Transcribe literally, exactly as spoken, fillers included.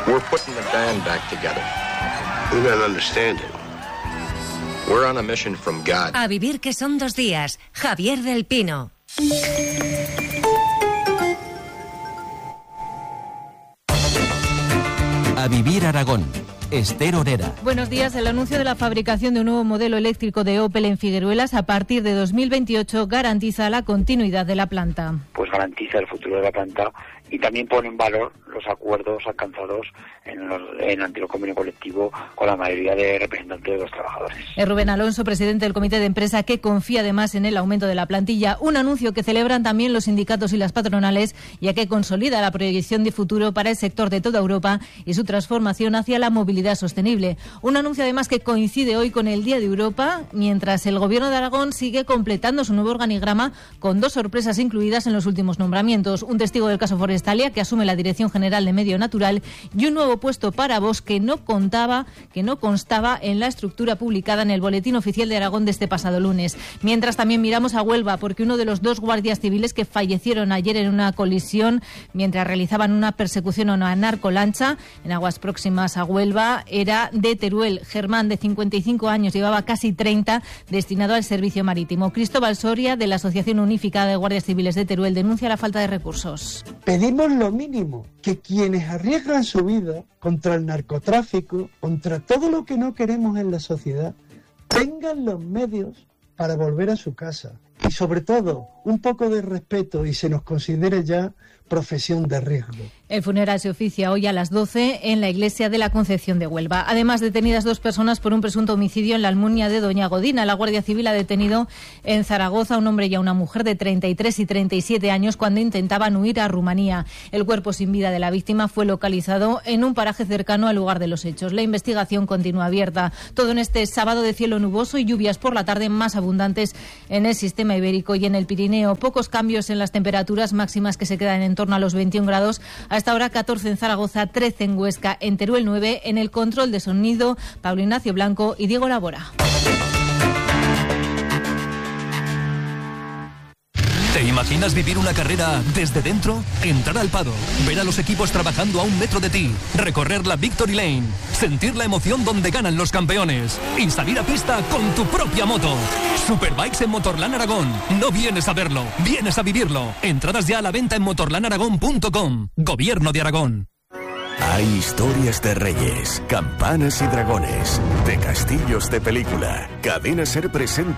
We're putting the band back together. You don't understand it. We're on a mission from God. A vivir que son dos días. Javier del Pino. A vivir Aragón. Esther Orera. Buenos días. El anuncio de la fabricación de un nuevo modelo eléctrico de Opel en Figueruelas a partir de dos mil veintiocho garantiza la continuidad de la planta. Pues garantiza el futuro de la planta y también pone en valor los acuerdos alcanzados en, los, en el antiguo convenio colectivo con la mayoría de representantes de los trabajadores. Es Rubén Alonso, presidente del comité de empresa, que confía además en el aumento de la plantilla, un anuncio que celebran también los sindicatos y las patronales, ya que consolida la proyección de futuro para el sector de toda Europa y su transformación hacia la movilidad sostenible. Un anuncio además que coincide hoy con el Día de Europa, mientras el Gobierno de Aragón sigue completando su nuevo organigrama con dos sorpresas incluidas en los últimos nombramientos. Un testigo del caso Forestalia, que asume la Dirección General de Medio Natural, y un nuevo puesto para Bosch que no contaba, que no constaba en la estructura publicada en el Boletín Oficial de Aragón de este pasado lunes. Mientras también miramos a Huelva, porque uno de los dos guardias civiles que fallecieron ayer en una colisión mientras realizaban una persecución a una narcolancha en aguas próximas a Huelva era de Teruel. Germán, de cincuenta y cinco años, llevaba casi treinta, destinado al servicio marítimo. Cristóbal Soria, de la Asociación Unificada de Guardias Civiles de Teruel, denuncia la falta de recursos. Pedimos lo mínimo, que quienes arriesgan su vida contra el narcotráfico, contra todo lo que no queremos en la sociedad, tengan los medios para volver a su casa. Y sobre todo, un poco de respeto y se nos considere ya profesión de riesgo. El funeral se oficia hoy a las doce en la iglesia de la Concepción de Huelva. Además, detenidas dos personas por un presunto homicidio en la Almunia de Doña Godina. La Guardia Civil ha detenido en Zaragoza a un hombre y a una mujer de treinta y tres y treinta y siete años cuando intentaban huir a Rumanía. El cuerpo sin vida de la víctima fue localizado en un paraje cercano al lugar de los hechos. La investigación continúa abierta. Todo en este sábado de cielo nuboso y lluvias por la tarde más abundantes en el sistema ibérico y en el Pirineo. Pocos cambios en las temperaturas máximas que se quedan en torno a los veintiún grados. Hasta ahora catorce en Zaragoza, trece en Huesca, en Teruel nueve, en el control de sonido Pablo Ignacio Blanco y Diego Labora. ¿Te imaginas vivir una carrera desde dentro? Entrar al paddock, ver a los equipos trabajando a un metro de ti, recorrer la Victory Lane, sentir la emoción donde ganan los campeones y salir a pista con tu propia moto. Superbikes en Motorland Aragón. No vienes a verlo, vienes a vivirlo. Entradas ya a la venta en motorland aragón punto com. Gobierno de Aragón. Hay historias de reyes, campanas y dragones, de castillos de película. Cadena Ser presenta